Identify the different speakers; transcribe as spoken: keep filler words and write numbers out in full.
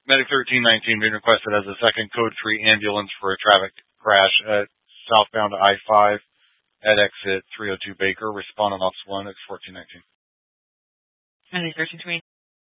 Speaker 1: Medic thirteen nineteen being requested as a second code three ambulance for a traffic crash at southbound I five at exit three oh two Baker. Respond on Ops one, X fourteen nineteen.
Speaker 2: Medic thirteen twenty